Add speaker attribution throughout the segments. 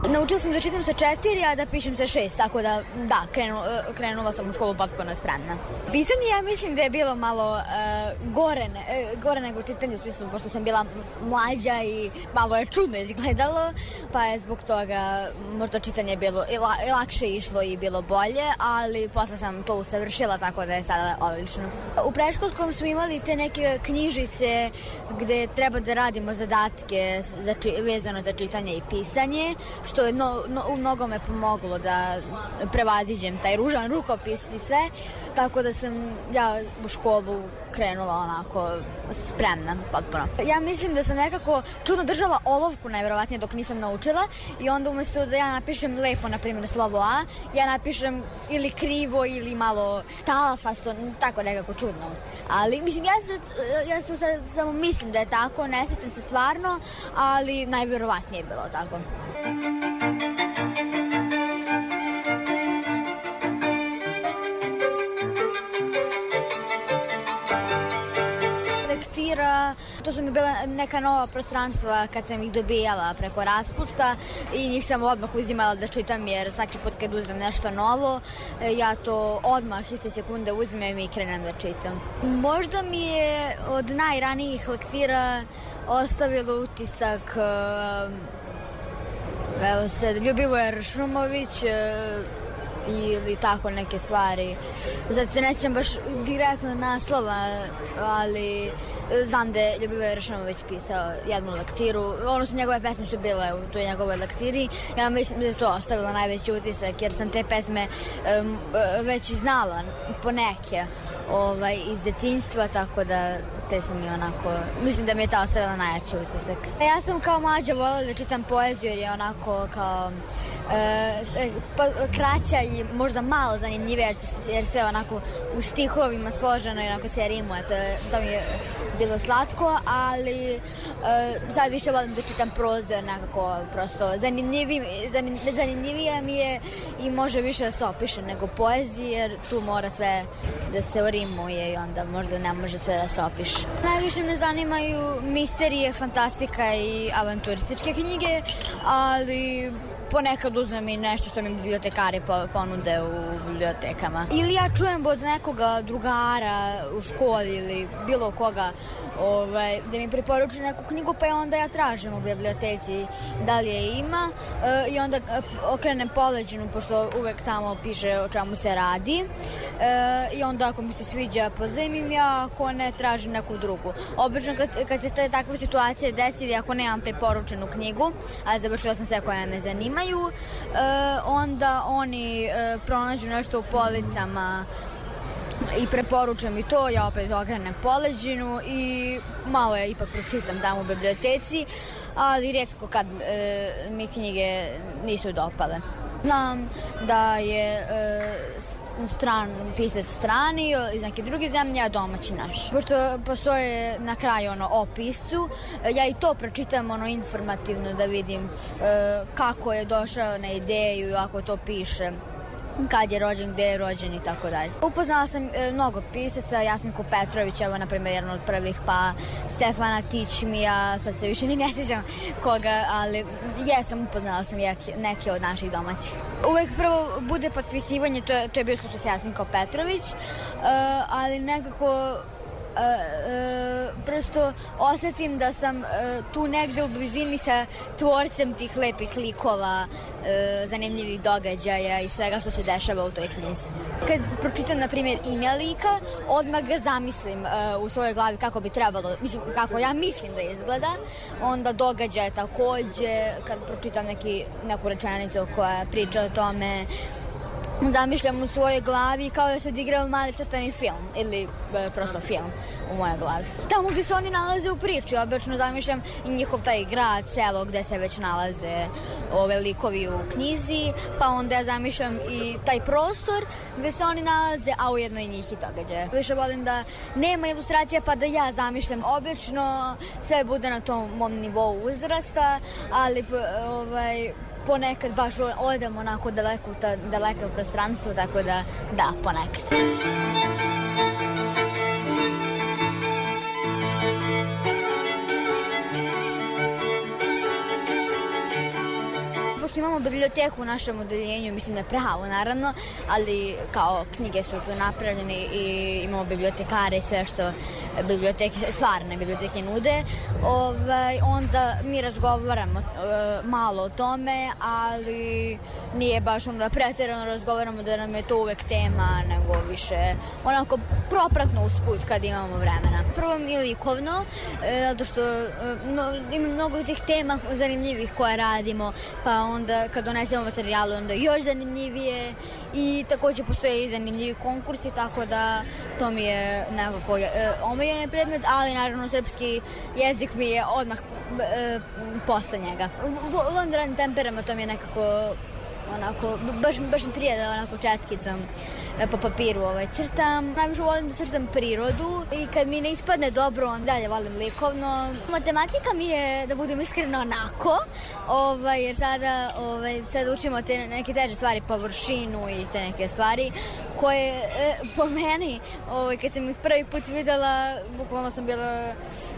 Speaker 1: Naučila sam da čitam sa 4, a da pišem sa 6, tako da, krenula sam u školu potpuno spremna. Pisanje, ja mislim da je bilo malo gore nego čitanje, u smislu, pošto sam bila mlađa i malo je čudno izgledalo, pa je zbog toga možda čitanje bilo i lakše išlo i bilo bolje, ali posle sam to usavršila, tako da je sada odlično. U predškolskom smo imali te neke knjižice gde treba da radimo zadatke vezano za čitanje i pisanje, što je u mnogo me pomoglo da prevaziđem taj ružan rukopis i sve, tako da sam ja u školu krenula onako spremna potpuno. Ja mislim da sam nekako čudno držala olovku najverovatnije dok nisam naučila i onda umesto da ja napišem lepo, na primjer, slovo A, ja napišem ili krivo ili malo talasasto, tako nekako čudno. Ali mislim, ja tu sad samo mislim da je tako, ne sjećam se stvarno, ali najverovatnije je bilo tako. To su mi bila neka nova prostranstva kad sam ih dobijala preko raspusta i njih sam odmah uzimala da čitam, jer svaki put kad uzmem nešto novo, ja to odmah iste sekunde uzmem i krenem da čitam. Možda mi je od najranijih lektira ostavilo utisak Ljubivoje Šumović ili tako neke stvari. Sad se ne sjećam baš direktno naslova, ali znam da je Ljubivoje Rašimović pisao jednu lektiru, odnosno njegove pesme su bile u toj njegovoj lektiri. Ja mislim da je to ostavilo najveći utisak, jer sam te pesme već znala po neke iz detinjstva, tako da te su mi onako, mislim da mi je ta ostavila najjači utisak. Ja sam kao mlađa voljela da čitam poeziju, jer je onako kao kraća i možda malo zanimljivije, jer sve onako u stihovima složeno i onako se rimuje, to mi je bilo slatko, ali sad više volim da čitam prozu, jer nekako prosto zanimljivije mi je i može više da se opiše nego poeziji, jer tu mora sve da se urimuje i onda možda ne može sve da se opiše. Najviše me zanimaju misterije, fantastika i avanturističke knjige, ali ponekad uzmem i nešto što mi bibliotekari ponude u bibliotekama. Ili ja čujem od nekoga drugara u školi ili bilo koga da mi preporuči neku knjigu, pa onda ja tražim u biblioteci da li je ima i onda okrenem poleđinu, pošto uvek tamo piše o čemu se radi. I onda ako mi se sviđa pozajmim ja, ako ne tražim neku drugu. Obično kad se takve situacije desi, ako nemam preporučenu knjigu, a završila sam sve koje me zanimaju, onda oni pronađu nešto u policama i preporučam mi to, ja opet okrenem poleđinu i malo je ipak pročitam tamo u biblioteci, ali rijetko kad mi knjige nisu dopale. Znam da je pisac strani iz neke druge zemlje, a domaći naš. Pošto postoje na kraju o piscu, ja i to pročitam informativno da vidim kako je došao na ideju, ako to piše, kad je rođen, gde je rođen i tako dalje. Upoznala sam mnogo pisaca, Jasminku Petrović, evo na primjer jedan od prvih, pa Stefana Tičmija, sad se više ni ne sjećam koga, ali upoznala sam neke od naših domaćih. Uvek prvo bude potpisivanje, to je bio slučaj sa Jasminkom Petrović, ali nekako prosto osetim da sam tu negde u blizini sa tvorcem tih lepih likova, zanimljivih događaja i svega što se dešava u toj knjizi. Kad pročitam, na primjer, ime lika, odmah ga zamislim u svojoj glavi kako bi trebalo, kako ja mislim da izgleda, onda događaje takođe, kad pročitam neku rečenicu koja priča o tome, zamišljam u svojoj glavi kao da se odigrao mali crtani film ili prosto film u mojoj glavi. Tamo gde se oni nalaze u priči, obično zamišljam i njihov taj grad, selo gde se već nalaze ove likovi u knjizi, pa onda ja zamišljam i taj prostor gde se oni nalaze, a ujedno i njih i događaje. Više volim da nema ilustracija pa da ja zamišljam. Obično sve bude na tom mom nivou uzrasta, ali ponekad baš odem onako daleko prostranstvo, tako da ponekad. pošto imamo biblioteku u našem odeljenju, mislim da je pravo naravno, ali kao knjige su tu napravljene i imamo bibliotekare i sve što stvarne biblioteke nude, onda mi razgovaramo malo o tome, ali nije baš onda preterano razgovaramo da nam je to uvek tema, nego više onako propratno usput kad imamo vremena. Prvo mi je likovno, zato što ima mnogo tih tema zanimljivih koje radimo, pa onda kad donesemo materijale onda još zanimljivije i takođe postoje i zanimljivi konkursi, tako da to mi je nekako omiljeni predmet, ali naravno srpski jezik mi je odmah posle njega. Volim da radim temperama, to mi je nekako onako, baš mi prije da onako četkicom po papiru crtam. Najviše volim da crtam prirodu i kad mi ne ispadne dobro, onda dalje volim likovno. Matematika mi je, da budem iskreno, onako, jer sada učimo te neke teže stvari, površinu i te neke stvari koje po meni, kad sam ih prvi put videla, bukvalno sam bila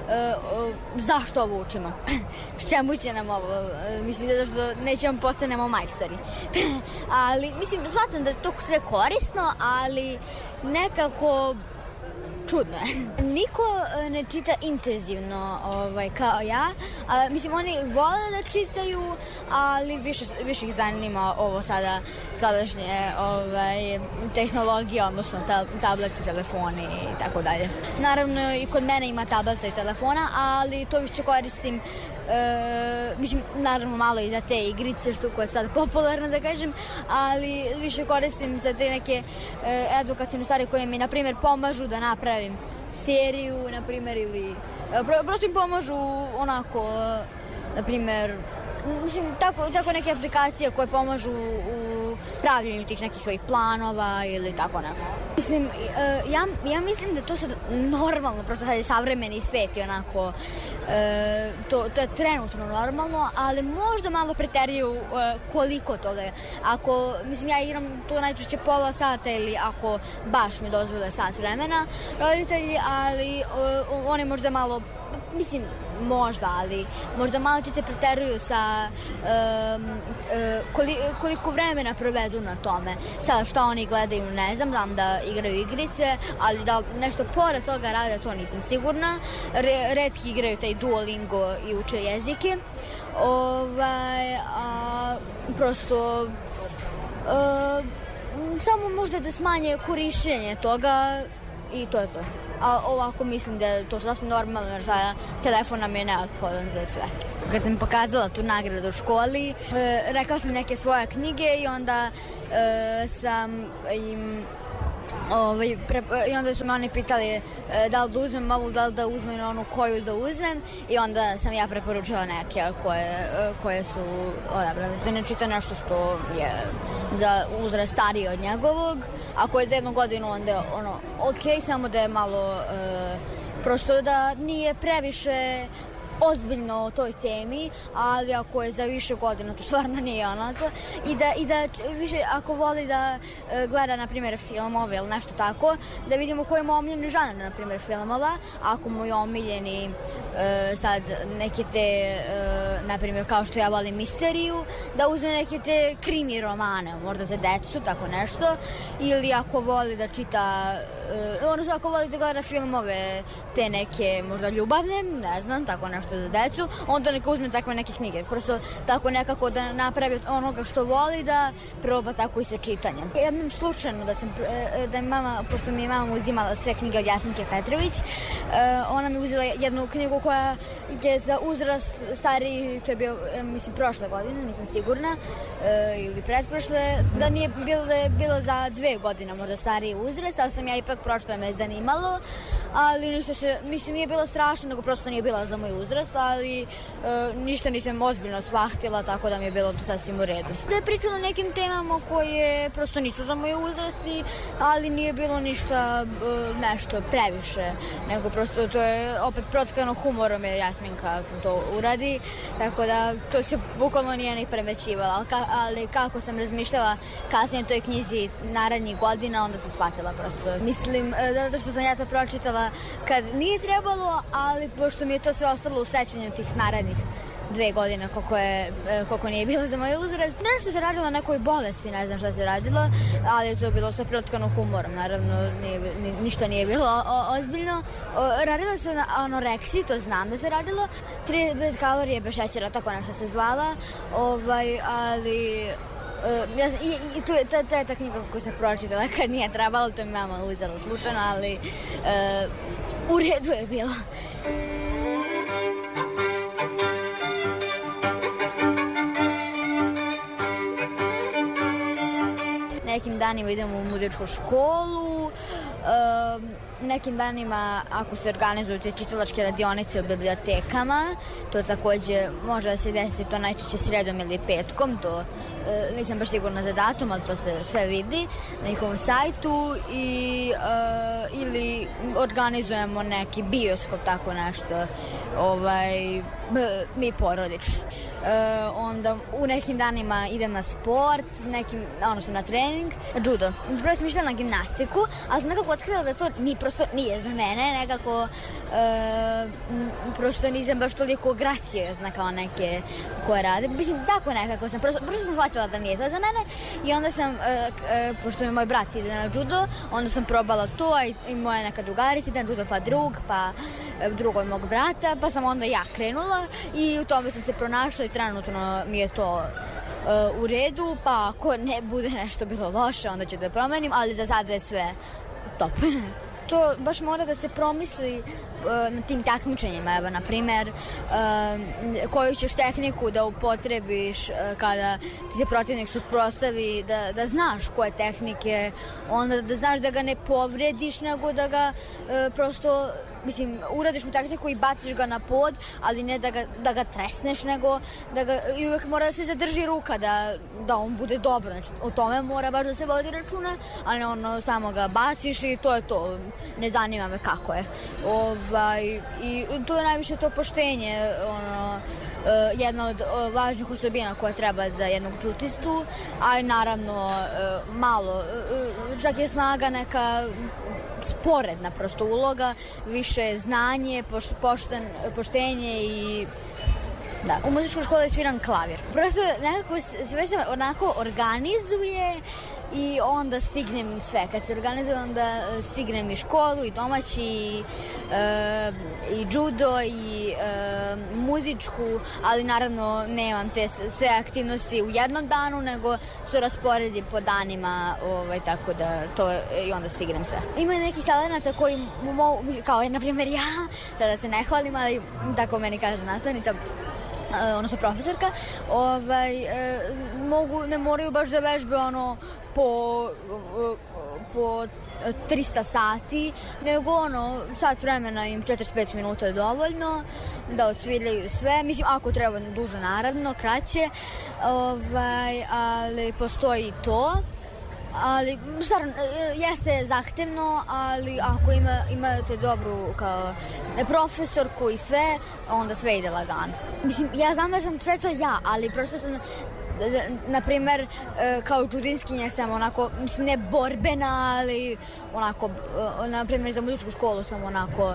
Speaker 1: zašto ovo učimo? Čemu će nam ovo? Mislim da što nećemo postanemo majstori. Ali, mislim, shvatam da je to sve korisno, ali nekako čudno je. Niko ne čita intenzivno kao ja. Mislim, oni vole da čitaju, ali više ih zanima ovo sadašnje tehnologije, odnosno tableti, telefoni i tako dalje. Naravno, i kod mene ima tableta i telefona, ali to više koristim mislim, naravno malo i za te igrice koje je sada popularno da kažem, ali više koristim za te neke edukativne stvari koje mi, na primjer, pomažu da napravim seriju, na primjer, ili prosto mi pomažu onako, na primjer, mislim, tako neke aplikacije koje pomažu u pravljenju tih nekih svojih planova ili tako neko. Mislim, ja mislim da to sad normalno, prosto sad je savremeni svet i onako, to je trenutno normalno, ali možda malo preteriju koliko toga je. Ako, mislim, ja igram to najčešće pola sata ili ako baš mi dozvole sat vremena roditelji, ali oni možda malo, mislim, ali možda malo će se preteruju sa koliko vremena provedu na tome. Sada šta oni gledaju, ne znam da igraju igrice, ali da nešto pored toga rade, to nisam sigurna. Retki igraju taj Duolingo i uče jezike. Prosto samo možda da smanje korišćenje toga i to je to. A ovako mislim da je to sasvim normalno, jer sada telefon nam je neophodan za sve. Kad sam pokazala tu nagradu u školi, rekla sam neke svoje knjige i onda sam im i onda su me oni pitali da li da uzmem ovu, da li da uzmem onu koju da uzmem i onda sam ja preporučila neke koje su odabrane. Da ne čita nešto što je za uzrast stariji od njegovog, ako je za 1 godinu onda je ok, samo da je malo prosto da nije previše ozbiljno o toj temi, ali ako je za više godina, to stvarno nije onako. I da više, ako voli da gleda, na primjer, filmove ili nešto tako, da vidimo koji je omiljeni žanr, na primjer, filmova. Ako mu je omiljeni sad neke te, na primjer, kao što ja volim misteriju, da uzme neke te krimi romane, možda za decu, tako nešto. Ili ako voli da čita, odnosno ako voli da gleda filmove te neke, možda ljubavne, ne znam, tako nešto za decu, onda neka uzme takve neke knjige. Prosto tako nekako da napravi onoga što voli, da proba tako i sa čitanjem. Jednom slučajno da je mama, pošto mi je mama uzimala sve knjige od Jasminke Petrović, ona mi uzela jednu knjigu koja je za uzrast stariji, to je bio, mislim, prošle godine, nisam sigurna, ili pretprošle, da nije bilo, da je bilo za 2 godine možda stariji uzrast, ali sam ja ipak prošla, me zanimalo, ali ništa se, mislim, nije bilo strašno, nego prosto nije bila za moj uzrast, ali ništa nisam ozbiljno shvatila, tako da mi je bilo to sasvim u redu. Da je pričala o nekim temama koje prosto nisu za moj uzrast, ali nije bilo ništa nešto previše, nego prosto to je opet protkano humorom jer Jasminka to uradi, tako da to se bukvalno nije ni prevećivala, ali kako sam razmišljala kasnije o toj knjizi narednih godina, onda sam shvatila prosto. Mislim, zato što sam ja to pročitala kad nije trebalo, ali pošto mi je to sve ostalo u sećanju tih narednih 2 godine koliko nije bilo za moj uzrast. Nešto se radilo na nekoj bolesti, ne znam šta se radilo, ali je to bilo sve protkano humorom, naravno ništa nije bilo ozbiljno. Radilo se na anoreksiji, to znam da se radilo, 3 bez kalorije, bez šećera, tako nešto se zvala, ali i to je ta knjiga koju sam pročitala kad nije trebalo, to mi mama uzela slučajno, ali u redu je bilo. Nekim danima idemo u muzičku školu, nekim danima ako se organizuju te čitalačke radionice u bibliotekama, to takođe može da se desi, to najčešće sredom ili petkom, to nisam baš sigurna za datum, ali to se sve vidi na njihovom sajtu, ili organizujemo neki bioskop, tako nešto, mi porodično. Onda u nekim danima idem na sport, odnosno na trening, judo. Prvo sam išla na gimnastiku, ali sam nekako otkrila da to prosto nije za mene, nekako prosto nisam baš toliko graciozna kao neke koje rade. Mislim, tako nekako sam, prosto sam shvatila da nije to za mene i onda sam, pošto mi moj brat ide na judo, onda sam probala to i moja neka drugarica ide na judo, pa drug od mog brata, pa sam onda ja krenula i u tome sam se pronašla i trenutno mi je to u redu, pa ako ne bude nešto bilo loše, onda ću da promenim, ali za sada je sve top. To baš mora da se promisli na tim takmičenjima, evo, na primer, koju ćeš tehniku da upotrebiš kada ti se protivnik suprotstavi, da znaš koje tehnike, onda da znaš da ga ne povrediš, nego da ga prosto, mislim, uradiš mu tehniku i baciš ga na pod, ali ne da ga tresneš, nego i uvek mora da se zadrži ruka, da on bude dobro. Znači, o tome mora baš da se vodi računa, ali samo ga baciš i to je to. Ne zanima me kako je. I to je najviše to poštenje, jedna od važnih osobina koja treba za jednog džutistu, a naravno malo, čak je snaga neka sporedna prosto uloga, više znanje, poštenje i da. U muzičkoj školi sviram klavir. Prosto nekako sve se onako organizuje i onda stignem sve. Kad se organizuje, onda stignem i školu, i domaći, i judo, i muzičku, ali naravno nemam te sve aktivnosti u jednom danu, nego su rasporedi po danima, tako da to i onda stignem sve. Ima neki saradnaca koji mogu, kao je na primjer ja, sada se ne hvalim, ali tako meni kaže nastavnica, odnosno profesorka, ne moraju baš da vežbe po 300 sati, nego sat vremena im 45 minuta je dovoljno da odsvirljaju sve. Mislim, ako treba duže, naravno, kraće, ali postoji to. Ali, stvarno, jeste zahtevno, ali ako imate dobru kao profesorku i sve, onda sve ide lagano. Mislim, ja znam da sam sve to ja, ali prosto sam, na primer, kao džudinskinja sam onako, mislim, ne borbena, ali onako, na primer, za muzičku školu sam onako,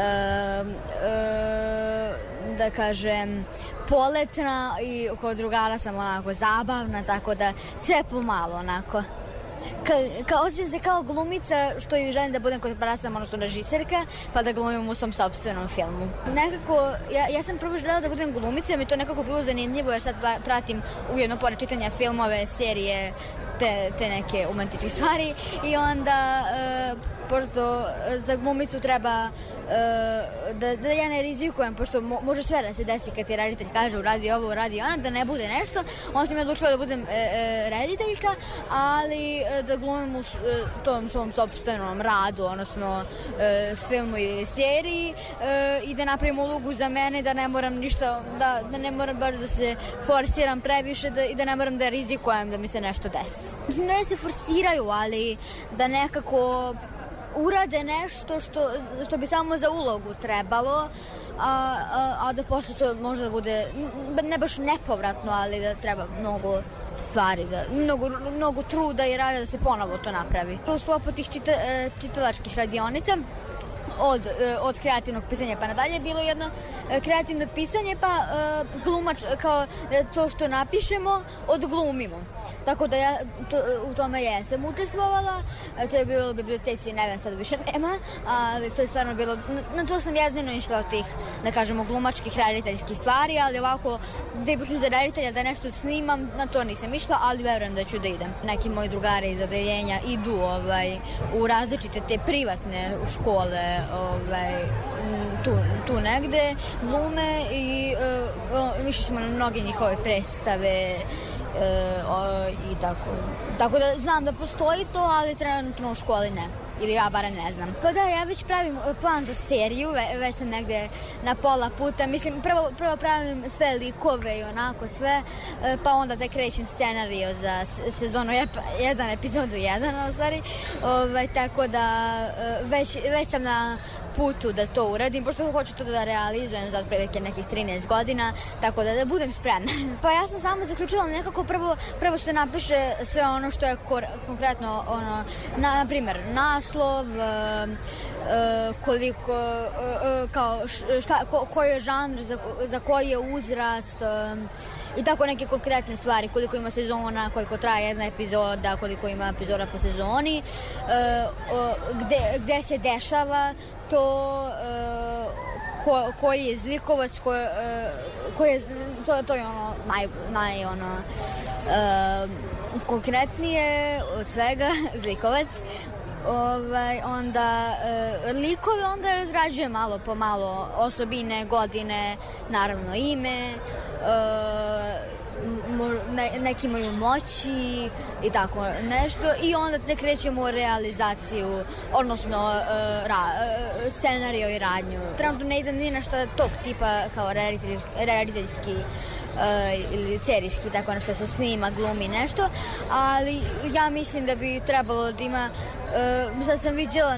Speaker 1: da kažem, poletna i kod drugara sam onako zabavna, tako da sve pomalo onako. Osjećam se kao glumica, što i želim da budem kod prasam, odnosno režiserka, pa da glumim u svom sopstvenom filmu. Nekako, ja sam prvo želela da budem glumica, mi to nekako bilo zanimljivo, jer sad pratim ujedno pored čitanja filmove, serije, te neke umetničke stvari i onda pošto za glumicu treba da ja ne rizikujem, pošto može sve da se desi kad ti reditelj kaže uradi ovo, uradi ono, da ne bude nešto. Onda sam ja odlučila da budem rediteljka, ali da glumim u tom svom sopstvenom radu, odnosno filmu ili seriji, i da napravim ulogu za mene, da ne moram ništa, da ne moram baš da se forsiram previše i da ne moram da rizikujem da mi se nešto desi. Mislim da ne se forsiraju, ali da nekako urade nešto što bi samo za ulogu trebalo, a da posle to može da bude, ne baš nepovratno, ali da treba mnogo stvari, mnogo truda i rada da se ponovo to napravi. U sklopu tih čitalačkih radionica od kreativnog pisanja pa nadalje bilo jedno kreativno pisanje pa glumač, kao to što napišemo odglumimo. Tako da ja u tome jesam učestvovala, to je bilo u biblioteci, ne znam, sad više nema, ali to je stvarno bilo, na to sam jedino išla od tih, da kažemo, glumačkih rediteljskih stvari, ali ovako, da je počnu za reditelja da nešto snimam, na to nisam išla, ali verujem da ću da idem. Neki moji drugari iz odeljenja idu u različite te privatne škole tu negde, glume i išli smo na mnoge njihove predstave i tako. Tako da znam da postoji to, ali trenutno u školi ne. Ili ja barem ne znam. Pa da, ja već pravim plan za seriju, već sam negde na pola puta. Mislim, prvo pravim sve likove i onako sve, pa onda da krećem scenariju za sezonu 1, epizodu 1, u stvari. Tako da već sam na putu da to uradim, pošto hoću to da realizujem za otprilike nekih 13 godina, tako da budem spremna. Pa ja sam samo zaključila nekako prvo se napiše sve ono što je konkretno, na primjer, naslov, koliko, kao koji je žanr, za koji je uzrast, i tako neke konkretne stvari, koliko ima sezona, koliko traje jedna epizoda, koliko ima epizoda po sezoni, gde se dešava to, koji je zlikovac, to je ono konkretnije od svega, zlikovac. Onda likove onda razrađuje malo po malo, osobine, godine, naravno ime, neki imaju moći i tako nešto, i onda te krećemo u realizaciju, odnosno scenariju i radnju. Trenutno ne idem ni na što tog tipa kao rediteljski ili serijski, tako nešto se snima, glumi nešto, ali ja mislim da bi trebalo da ima, sad sam vidjela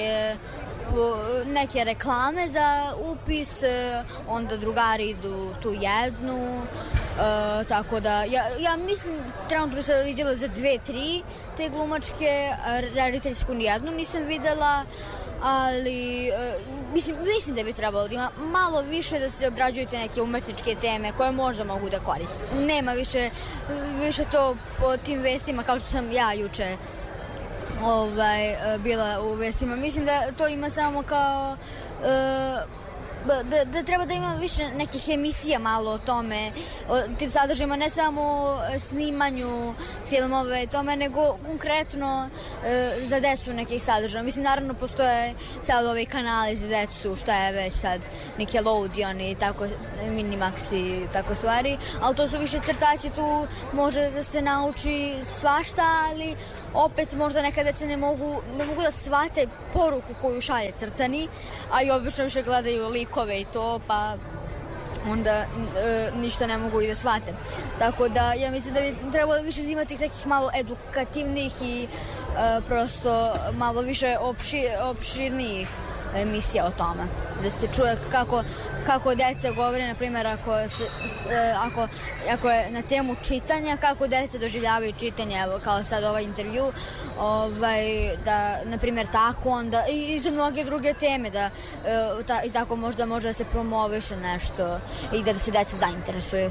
Speaker 1: neke reklame za upis, onda drugari idu tu jednu, tako da ja mislim, trenutno sam vidjela za 2-3 te glumačke, rediteljsku nijednu nisam vidjela, ali mislim da bi trebalo da ima malo više da se obrađuju te neke umetničke teme koje možda mogu da koriste. Nema više to po tim vestima kao što sam ja juče bila u vestima. Mislim da to ima samo kao da treba da ima više nekih emisija malo o tome, o tim sadržajima, ne samo o snimanju filmove i tome, nego konkretno za decu nekih sadržaja. Mislim, naravno postoje sad ovi kanali za decu, šta je već sad, Nickelodeon i tako, Minimax i tako stvari, ali to su više crtači, tu može da se nauči svašta, ali opet možda neka deca ne mogu da shvate poruku koju šalje crtani, a i obično više gledaju likove i to, pa onda ništa ne mogu i da shvate. Tako da ja mislim da bi trebalo više imati nekih malo edukativnih i prosto malo više opširnijih emisija o tome. Da se čuje kako deca govore, na primjer, ako je na temu čitanja, kako deca doživljavaju čitanje, evo, kao sad ovaj intervju, da, na primjer, tako onda, i za mnoge druge teme, da i tako možda može da se promoviše nešto i da se deca zainteresuju.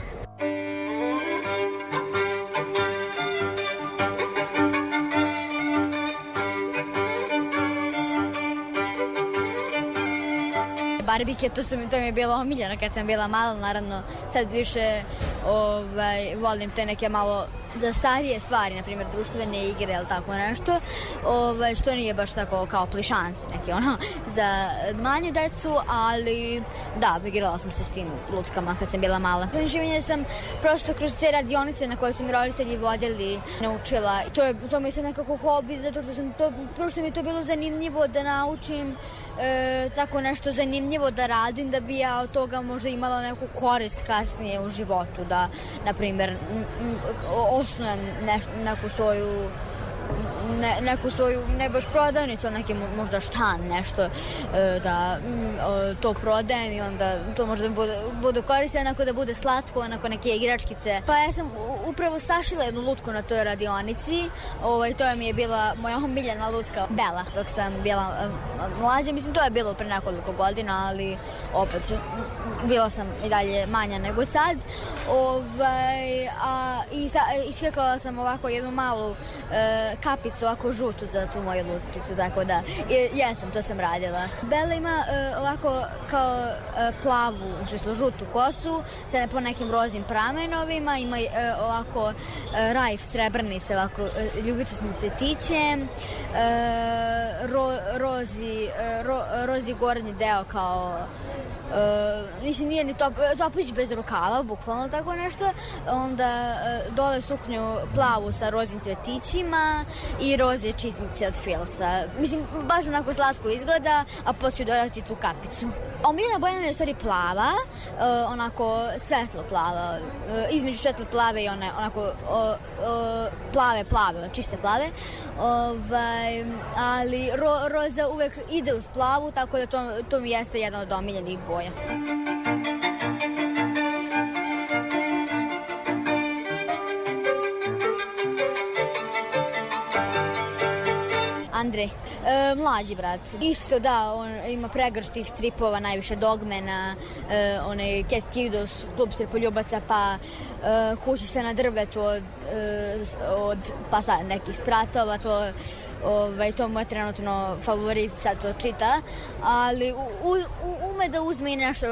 Speaker 1: Barbike, to mi je bilo omiljeno kad sam bila mala, naravno sad više volim te neke malo za starije stvari, na primjer društvene igre ili tako nešto, što nije baš tako kao plišanci neki za manju decu, ali da, igrala sam se s tim lutkama kad sam bila mala. Življenje sam prosto kroz te radionice na koje su mi roditelji vodili naučila. To mi je sad nekako hobi, zato što mi je to bilo zanimljivo da naučim tako nešto zanimljivo da radim, da bi ja od toga možda imala neku korist kasnije u životu, da, na primjer, osnujem neku svoju neku svoju, ne baš prodavnicu, ali neki možda štan, nešto da to prodajem i onda to možda bude korisno, onako da bude slatko, onako neke igračkice. Pa ja sam upravo sašila jednu lutku na toj radionici, to mi je bila moja omiljena lutka Bela, dok sam bila mlađa, mislim to je bilo pre nekoliko godina, ali opet bila sam i dalje manja nego sad. I isheklala sam ovako jednu malu kapicu, ovako žutu za tu moju lutkicu, tako da jesam, to sam radila. Bela ima ovako kao plavu, u smislu žutu kosu, sa po nekim roznim pramenovima, ima ovako rajf srebrni sa ovako ljubičasnim cvetićem, rozi gornji deo kao mislim nije ni toplić bez rukava, bukvalno tako nešto, onda dole suknju plavu sa roznim cvetićima i roze čizmice od filca. Mislim, baš onako slatko izgleda, a poslije dodati tu kapicu. Omiljena boja mi je u stvari plava, onako svetlo plava, između svetlo plave i one onako plave, čiste plave, ali roza uvek ide uz plavu, tako da to mi jeste jedna od omiljenih boja. Andrej, mlađi brat. Isto da, on ima pregršt tih stripova, najviše Dogmana, onaj Cat Kiddos, klub stripoljubaca, pa Kući se na drvetu od pa sad nekih spratova, to mu je trenutno favorit, sad to čita, ali ume da uzme i nešto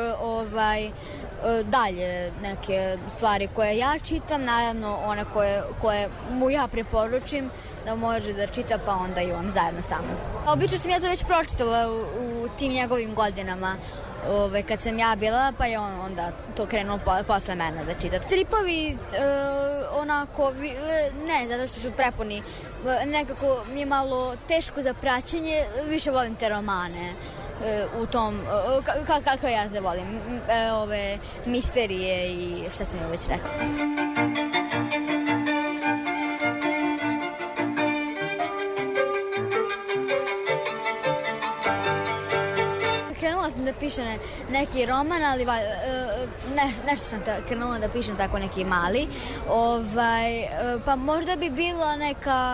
Speaker 1: dalje neke stvari koje ja čitam, naravno one koje mu ja preporučim da može da čita, pa onda i on zajedno sa mnom. Obično sam ja to već pročitala u tim njegovim godinama kad sam ja bila, pa je on onda to krenuo posle mene da čita. Stripovi onako, ne, zato što su prepuni, nekako mi je malo teško za praćenje, više volim te romane u tom, kako ja da volim, ove misterije i šta sam joj već rekla. Krenula sam da pišem neki roman, ali nešto sam krenula da pišem tako neki mali, pa možda bi bila neka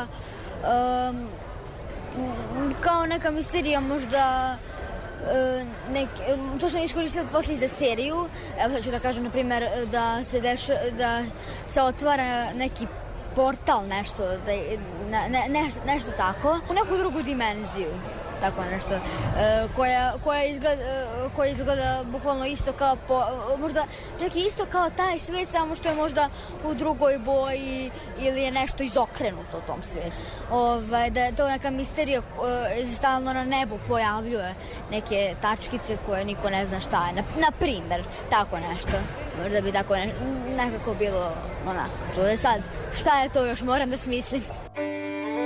Speaker 1: kao neka misterija, možda to sam iskoristila poslije za seriju. Evo sad ću da kažem, na primjer, da se otvara neki portal, nešto tako, u neku drugu dimenziju, tako nešto, koja izgleda bukvalno isto kao, možda čak i isto kao taj svet, samo što je možda u drugoj boji ili je nešto izokrenuto u tom svijetu. Da je to neka misterija, stalno na nebu pojavljuje neke tačkice koje niko ne zna šta je, na primer, tako nešto. Možda bi tako nekako bilo onako. To je sad, šta je to još, moram da smislim.